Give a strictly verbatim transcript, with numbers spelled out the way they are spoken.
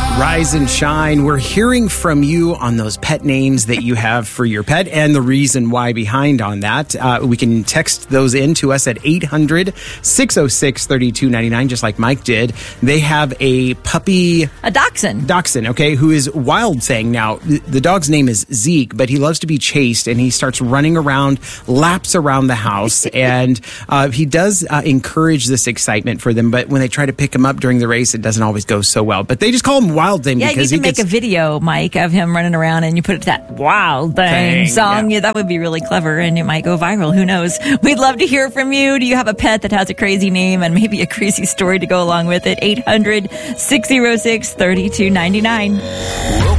Rise and shine. We're hearing from you on those pet names that you have for your pet and the reason why behind on that. Uh, we can text those in to us at eight hundred, six oh six, three two nine nine, just like Mike did. They have a puppy... A dachshund. Dachshund, okay, who is wild saying. Now, the, the dog's name is Zeke, but he loves to be chased, and he starts running around, laps around the house, and uh, he does uh, encourage this excitement for them, but when they try to pick him up during the race, it doesn't always go so well. But they just call him Wild Thing yeah, because you can he make gets... a video, Mike, of him running around, and you put it to that Wild Thing, Thing song. yeah. Yeah, that would be really clever, and it might go viral. Who knows? We'd love to hear from you. Do you have a pet that has a crazy name and maybe a crazy story to go along with it? eight hundred, six oh six, three two nine nine.